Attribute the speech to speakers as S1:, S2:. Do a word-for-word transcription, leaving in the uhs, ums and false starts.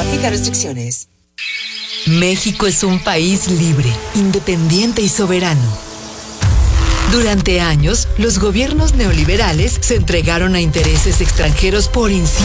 S1: Aplica restricciones.
S2: México es un país libre, independiente y soberano. Durante años, los gobiernos neoliberales se entregaron a intereses extranjeros por incidencia.